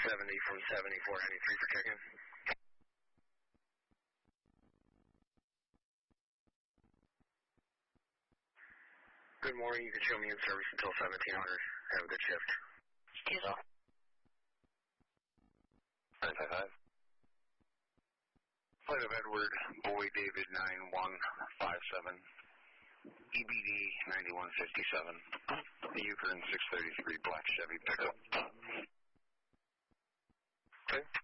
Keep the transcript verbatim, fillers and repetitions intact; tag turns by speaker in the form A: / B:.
A: seventy from seventy-four ninety-three for check-in. Good morning. You can show me in service until seventeen hundred. Have a good shift.
B: Diesel.
A: nine five five. Flight of Edward, Boy David nine one five seven. E B D ninety-one fifty-seven. Yukon six thirty-three, black Chevy pickup. Okay.